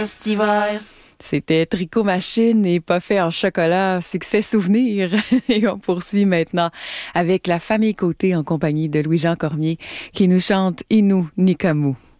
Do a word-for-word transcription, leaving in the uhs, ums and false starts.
C'était Tricot Machine et Pas fait en chocolat, succès souvenir. Et on poursuit maintenant avec la famille Côté en compagnie de Louis-Jean Cormier qui nous chante Inou Nikamu.